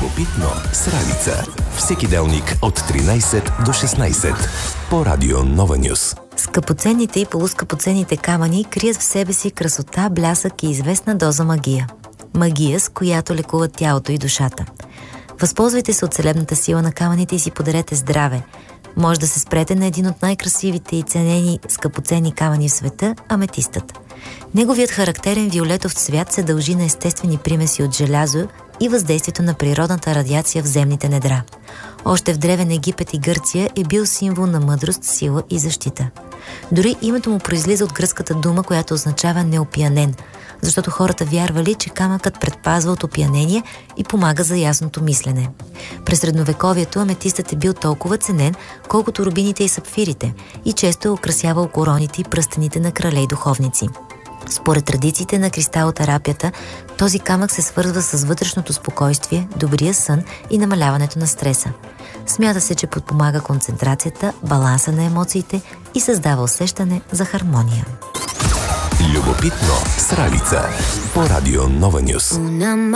Любопитно с Ралица. Всеки делник от 13 до 16 по Радио Нова Нюс. Скъпоценните и полускъпоценните камъни крият в себе си красота, блясък и известна доза магия. Магия, с която лекуват тялото и душата. Възползвайте се от целебната сила на камъните и си подарете здраве. Може да се спрете на един от най-красивите и ценени скъпоценни камъни в света – аметистът. Неговият характерен виолетов цвят се дължи на естествени примеси от желязо и въздействието на природната радиация в земните недра. Още в древен Египет и Гърция е бил символ на мъдрост, сила и защита. Дори името му произлиза от гръцката дума, която означава неопиянен, защото хората вярвали, че камъкът предпазва от опиянение и помага за ясното мислене. През средновековието аметистът е бил толкова ценен, колкото рубините и сапфирите, и често е украсявал короните и пръстените на крале и духовници. Според традициите на кристалотерапията, този камък се свързва с вътрешното спокойствие, добрия сън и намаляването на стреса. Смята се, че подпомага концентрацията, баланса на емоциите и създава усещане за хармония. Любопитно с Ралица по Радио Нова Нюс.